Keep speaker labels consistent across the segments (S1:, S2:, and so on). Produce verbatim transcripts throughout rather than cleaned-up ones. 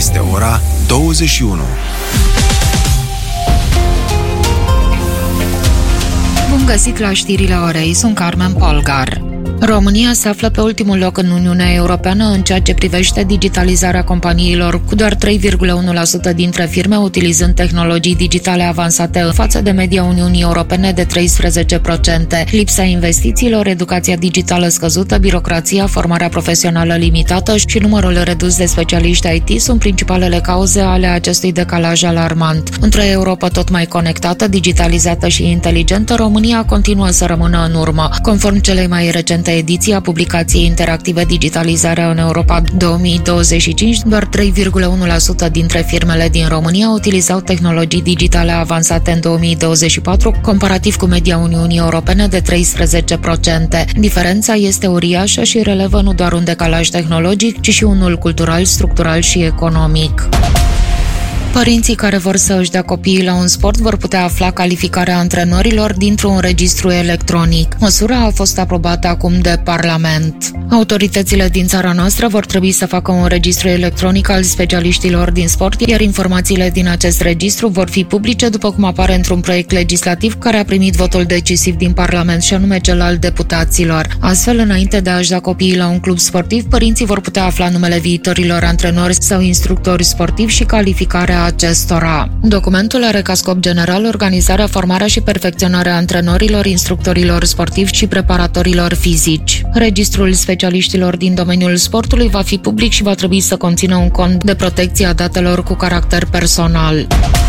S1: Este ora douăzeci și unu.
S2: Bun găsit la știrile orei, sunt Carmen Polgar. România se află pe ultimul loc în Uniunea Europeană în ceea ce privește digitalizarea companiilor, cu doar trei virgulă unu la sută dintre firme utilizând tehnologii digitale avansate în față de media Uniunii Europene de treisprezece la sută. Lipsa investițiilor, educația digitală scăzută, birocrația, formarea profesională limitată și numărul redus de specialiști I T sunt principalele cauze ale acestui decalaj alarmant. Într-o Europa tot mai conectată, digitalizată și inteligentă, România continuă să rămână în urmă. Conform celei mai recente ediție a publicației interactive Digitalizarea în Europa două mii douăzeci și cinci, doar trei virgulă unu la sută dintre firmele din România utilizau tehnologii digitale avansate în două mii douăzeci și patru, comparativ cu media Uniunii Europene de treisprezece la sută. Diferența este uriașă și relevă nu doar un decalaj tehnologic, ci și unul cultural, structural și economic. Părinții care vor să își dea copiii la un sport vor putea afla calificarea antrenorilor dintr-un registru electronic. Măsura a fost aprobată acum de Parlament. Autoritățile din țara noastră vor trebui să facă un registru electronic al specialiștilor din sport, iar informațiile din acest registru vor fi publice, după cum apare într-un proiect legislativ care a primit votul decisiv din Parlament, și anume cel al deputaților. Astfel, înainte de a-și da copiii la un club sportiv, părinții vor putea afla numele viitorilor antrenori sau instructori sportivi și calificarea acestora. Documentul are ca scop general organizarea, formarea și perfecționarea antrenorilor, instructorilor sportivi și preparatorilor fizici. Registrul specialiștilor din domeniul sportului va fi public și va trebui să conțină un cont de protecție a datelor cu caracter personal.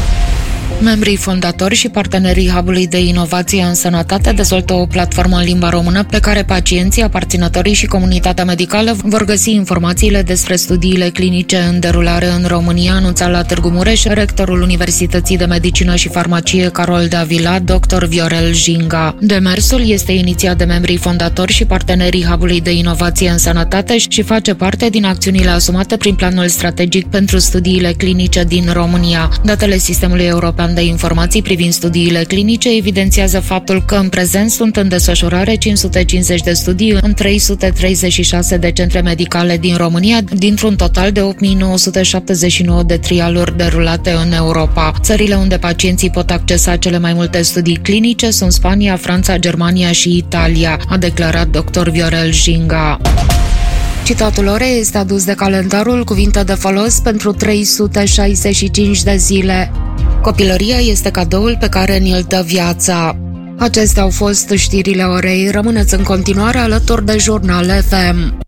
S2: Membrii fondatori și partenerii Hub-ului de inovație în sănătate dezvoltă o platformă în limba română pe care pacienții, aparținătorii și comunitatea medicală vor găsi informațiile despre studiile clinice în derulare în România, anunța la Târgu Mureș rectorul Universității de Medicină și Farmacie Carol Davila, doctor Viorel Jinga. Demersul este inițiat de membrii fondatori și partenerii Hub-ului de inovație în sănătate și face parte din acțiunile asumate prin planul strategic pentru studiile clinice din România. Datele sistemului european de informații privind studiile clinice evidențiază faptul că în prezent sunt în desfășurare cinci sute cincizeci de studii în trei sute treizeci și șase de centre medicale din România, dintr-un total de opt mii nouă sute șaptezeci și nouă de trialuri derulate în Europa. Țările unde pacienții pot accesa cele mai multe studii clinice sunt Spania, Franța, Germania și Italia, a declarat doctor Viorel Jinga. Citatul orei este adus de calendarul Cuvinte de folos pentru trei sute șaizeci și cinci de zile. Copilăria este cadoul pe care ni-l dă viața. Acestea au fost știrile orei. Rămâneți în continuare alături de Jurnal F M.